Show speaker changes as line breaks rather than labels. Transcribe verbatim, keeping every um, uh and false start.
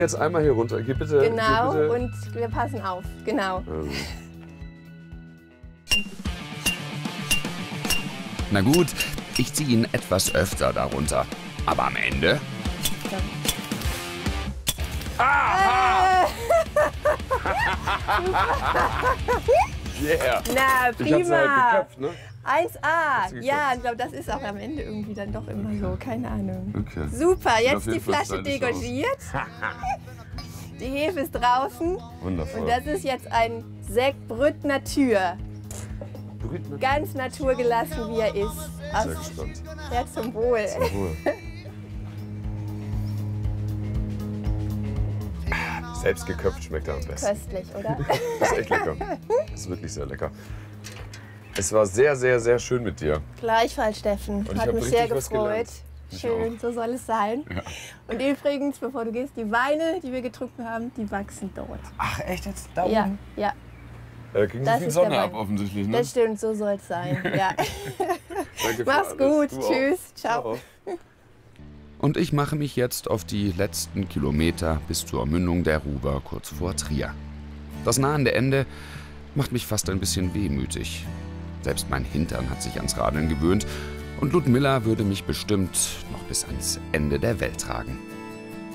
Jetzt einmal hier runter. Geh bitte.
Genau,
geh bitte.
und wir passen auf. Genau.
Also.
Na gut, ich ziehe ihn etwas öfter darunter. Aber am Ende...
Ah! Yeah!
Na,
Ich hab's
prima.
halt geköpft, ne?
eins A.
geköpft.
Ja, ich glaube, das ist auch am Ende irgendwie dann doch immer so. Keine Ahnung.
Okay.
Super,
Sieht
jetzt
auf
die
jeden Fall
Flasche
stylisch aus.
degorgiert. Die Hefe ist draußen.
Wundervoll.
Und das ist jetzt ein Sekt Brut Natur.
Brut Natur.
Ganz naturgelassen, wie er ist.
Sehr
Aus
gespannt.
ja, zum Wohl.
Zum Wohl. Selbst geköpft schmeckt er am besten.
Köstlich, oder?
Das ist echt lecker. Das ist wirklich sehr lecker. Es war sehr, sehr, sehr schön mit dir.
Gleichfalls, Steffen.
Und ich
Hat
hab
mich
richtig
sehr
was
gefreut.
gelernt. Ich
Schön, so soll es sein.
Ja.
Und übrigens, bevor du gehst, die Weine, die wir getrunken haben, die wachsen dort.
Ach, echt jetzt? Da
Ja,
oben?
ja,
Da kriegen
Das
sie viel
ist der
Sonne ab
Wein.
offensichtlich, ne?
das stimmt, so soll es sein. Ja.
Danke für
Mach's
alles.
gut,
Du auch.
tschüss, ciao.
Und ich mache mich jetzt auf die letzten Kilometer bis zur Mündung der Ruber kurz vor Trier. Das nahende Ende macht mich fast ein bisschen wehmütig. Selbst mein Hintern hat sich ans Radeln gewöhnt und Ludmilla würde mich bestimmt noch bis ans Ende der Welt tragen.